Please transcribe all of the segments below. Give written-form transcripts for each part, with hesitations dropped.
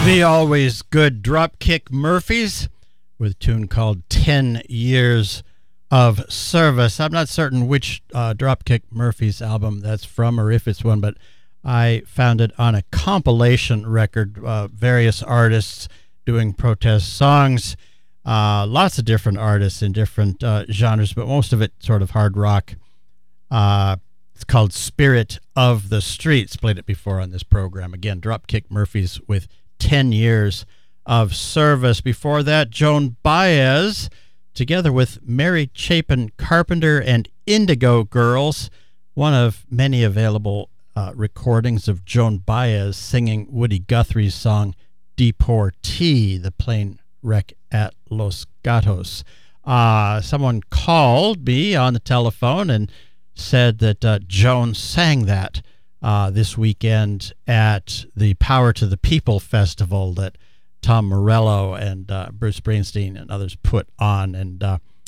The always good Dropkick Murphys with a tune called 10 Years of Service. I'm not certain which Dropkick Murphys album that's from or if it's one, but I found it on a compilation record, various artists doing protest songs, lots of different artists in different genres, but most of it sort of hard rock. It's called Spirit of the Streets. Played it before on this program. Again, Dropkick Murphys with 10 Years of Service. Before that, Joan Baez, together with Mary Chapin Carpenter and Indigo Girls, one of many available recordings of Joan Baez singing Woody Guthrie's song Deportee, the plane wreck at Los Gatos. Someone called me on the telephone and said that Joan sang that this weekend at the Power to the People festival that Tom Morello and Bruce Springsteen and others put on. And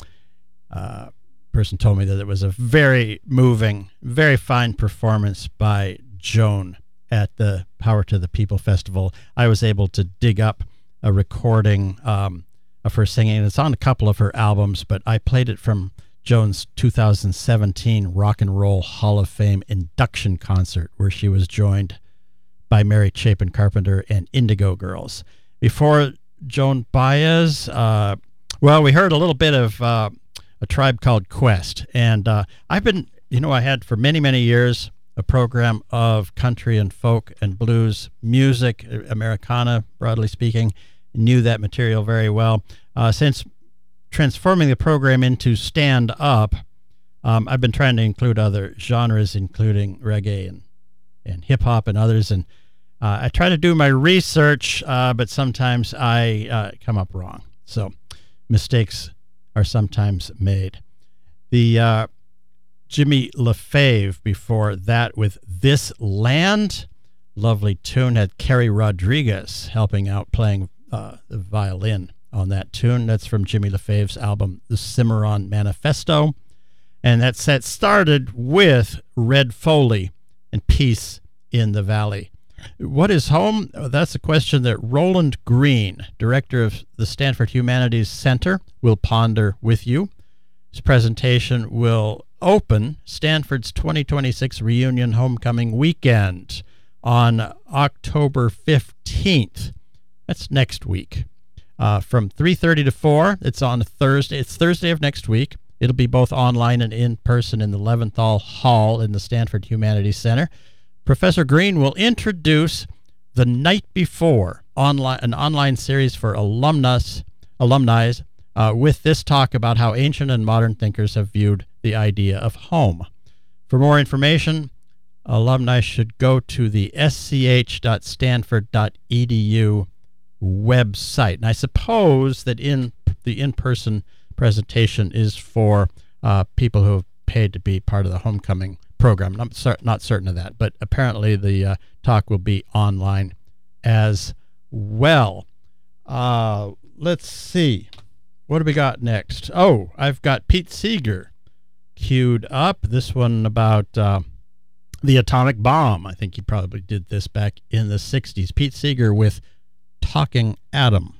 person told me that it was a very moving, very fine performance by Joan at the Power to the People festival. I was able to dig up a recording of her singing, and it's on a couple of her albums, but I played it from Joan's 2017 Rock and Roll Hall of Fame induction concert, where she was joined by Mary Chapin Carpenter and Indigo Girls. Before Joan Baez, we heard a little bit of A Tribe Called Quest, and I've been, I had for many, many years a program of country and folk and blues music, Americana, broadly speaking, knew that material very well. Since transforming the program into stand-up, I've been trying to include other genres, including reggae and hip-hop and others, and I try to do my research, but sometimes I come up wrong. So mistakes are sometimes made. The Jimmy LaFave before that with This Land, lovely tune, had Kerry Rodriguez helping out playing the violin on that tune. That's from Jimmy LaFave's album, The Cimarron Manifesto. And that set started with Red Foley and Peace in the Valley. What is home? That's a question that Roland Green, director of the Stanford Humanities Center, will ponder with you. His presentation will open Stanford's 2026 Reunion Homecoming Weekend on October 15th. That's next week. From 3:30 to 4. It's on Thursday. It's Thursday of next week. It'll be both online and in person in the Leventhal Hall in the Stanford Humanities Center. Professor Green will introduce The Night Before, an online series for alumni, with this talk about how ancient and modern thinkers have viewed the idea of home. For more information, alumni should go to the sch.stanford.edu website. And I suppose that the in-person presentation is for people who have paid to be part of the homecoming program. I'm not certain of that, but apparently the talk will be online as well. Let's see. What do we got next? Oh, I've got Pete Seeger queued up. This one about the atomic bomb. I think he probably did this back in the 60s. Pete Seeger with Talking Atom.